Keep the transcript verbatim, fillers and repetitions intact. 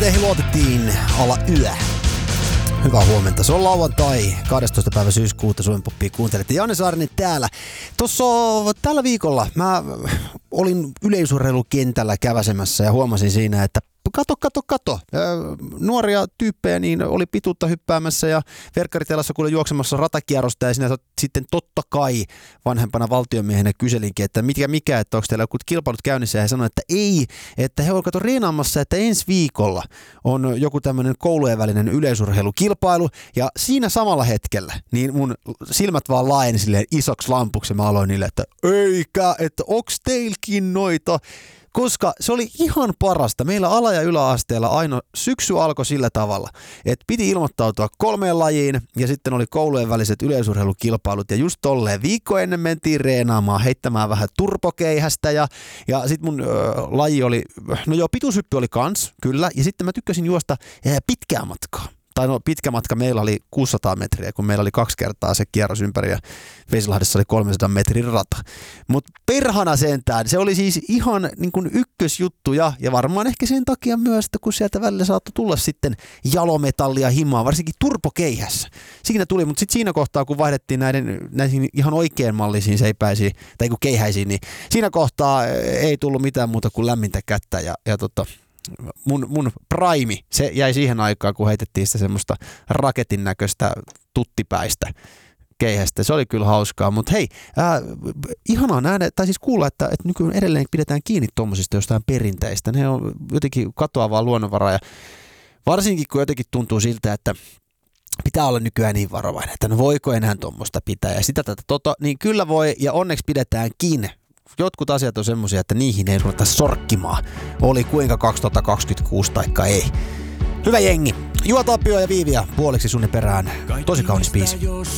meihin luotettiin alla yö. Hyvää huomenta. Se on lauantai, kahdestoista päivä syyskuuta. Suomen Poppia kuuntelette. Janne Saarinen täällä. Tuossa tällä viikolla mä olin yleisurheilukentällä käväsemässä ja huomasin siinä, että kato, kato, kato. Nuoria tyyppejä niin oli pituutta hyppäämässä ja verkkaritelassa kuule juoksemassa ratakierrosta ja siinä sitten totta kai vanhempana valtiomiehenä kyselinkin, että mikä mikä, että onko teillä joku kilpailut käynnissä ja he sanoivat, että ei, että he ovat kato reenaamassa, että ensi viikolla on joku tämmöinen koulujen välinen yleisurheilukilpailu ja siinä samalla hetkellä niin mun silmät vaan laajeni silleen isoksi lampuksi ja mä aloin niille, että eikä, että onks teilläkin noita. Koska se oli ihan parasta. Meillä ala- ja yläasteella aina syksy alkoi sillä tavalla, että piti ilmoittautua kolmeen lajiin ja sitten oli koulujen väliset yleisurheilukilpailut ja just tolleen viikko ennen mentiin reenaamaan, heittämään vähän turpokeihästä ja, ja sitten mun ö, laji oli, no joo, pituushyppy oli kans, kyllä, ja sitten mä tykkäsin juosta ää, pitkää matkaa. Tai no pitkä matka meillä oli kuusisataa metriä, kun meillä oli kaksi kertaa se kierros ympäri ja Vesilahdessa oli kolmesataa metrin rata. Mutta perhana sentään, se oli siis ihan niin kuin ykkösjuttu ja, ja varmaan ehkä sen takia myös, että kun sieltä välillä saattoi tulla sitten jalometallia himaa, varsinkin turpokeihässä. Siinä tuli, mutta sitten siinä kohtaa, kun vaihdettiin näiden, näihin ihan oikein mallisiin seipäisiin tai kun keihäisiin, niin siinä kohtaa ei tullut mitään muuta kuin lämmintä kättä ja, ja tota... Mun, mun prime, se jäi siihen aikaan, kun heitettiin sitä semmoista raketin näköistä tuttipäistä keihästä. Se oli kyllä hauskaa, mutta hei, äh, ihanaa nähdä, tai siis kuulla, että, että nykyään edelleen pidetään kiinni tuommoisista jostain perinteistä. Ne on jotenkin katoavaa luonnonvaraa ja varsinkin kun jotenkin tuntuu siltä, että pitää olla nykyään niin varovainen, että no voiko enää tuommoista pitää ja sitä tätä tota, niin kyllä voi ja onneksi pidetään kiinni. Jotkut asiat on semmoisia, että niihin ei ruveta sorkkimaan. Oli kuinka kaksituhattakaksikymmentäkuusi taikka ei. Hyvä jengi. Juha Tapio ja Viiviä puoliksi sunne perään. Tosi kaunis biisi.